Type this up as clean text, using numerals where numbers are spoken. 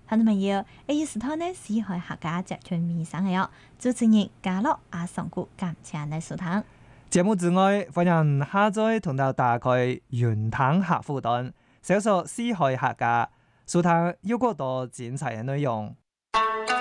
朋友們要一時頭呢，四海客家集團面上嘅哦，主持人嘉樂阿上古感謝你收聽。 節目之外，歡迎下載同到打開雲聽客戶端，搜索四海客家，收聽有更多精彩嘅內容。